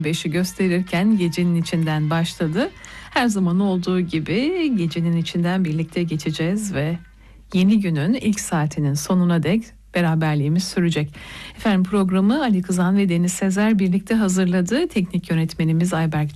5'i gösterirken gecenin içinden başladı. Her zaman olduğu gibi gecenin içinden birlikte geçeceğiz ve yeni günün ilk saatinin sonuna dek beraberliğimiz sürecek. Efendim programı Ali Kızan ve Deniz Sezer birlikte hazırladı. Teknik yönetmenimiz Ayberk